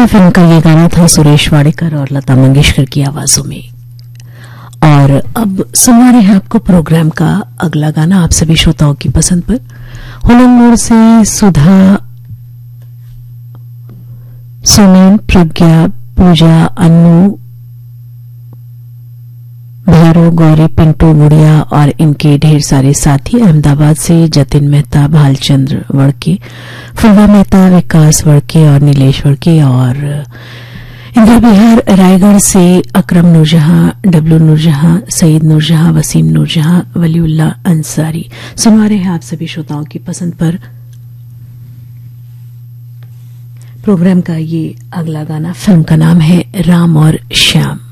दीवाना फिल्म का ये गाना था सुरेश वाडेकर और लता मंगेशकर की आवाजों में। और अब सुना रहे हैं आपको प्रोग्राम का अगला गाना आप सभी श्रोताओं की पसंद पर। हुनन मोड़ से सुधा, सुनील, प्रज्ञा, पूजा, अनु, भारू, गौरी, पिंटू, गुड़िया और इनके ढेर सारे साथी, अहमदाबाद से जतिन मेहता, भालचंद्र वड़के, फुलवा मेहता, विकास वड़के और नीलेश वड़के, और इंदिरा बिहार रायगढ़ से अकरम नूरजहां, डब्लू नूरजहां, सईद नूरजहां, वसीम नूरजहां, वलीउल्लाह अंसारी। सुना रहे हैं आप सभी श्रोताओं की पसंद पर प्रोग्राम का ये अगला गाना। फिल्म का नाम है राम और श्याम।